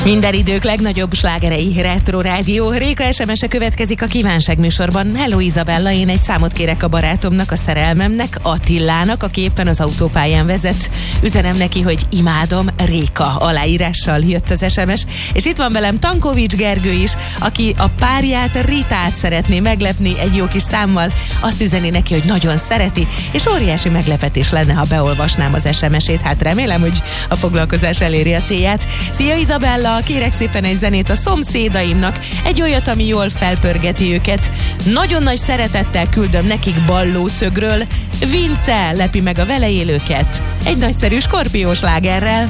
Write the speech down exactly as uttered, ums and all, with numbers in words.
Minden idők legnagyobb slágerei, Retro Rádió. Réka es em es-e következik a kívánság műsorban. Hello Izabella, én egy számot kérek a barátomnak, a szerelmemnek, Attilának, aki éppen az autópályán vezet. Üzenem neki, hogy imádom, Réka aláírással jött az es em es. És itt van velem Tankovics Gergő is, aki a párját, Ritát szeretné meglepni egy jó kis számmal. Azt üzeni neki, hogy nagyon szereti, és óriási meglepetés lenne, ha beolvasnám az es em es-ét. Hát remélem, hogy a foglalkozás eléri a célját. Szia Izabella! Kérek szépen egy zenét a szomszédaimnak, egy olyat, ami jól felpörgeti őket. Nagyon nagy szeretettel küldöm nekik Ballószögről. Vince lepi meg a vele élőket egy nagyszerű Skorpió slágerrel.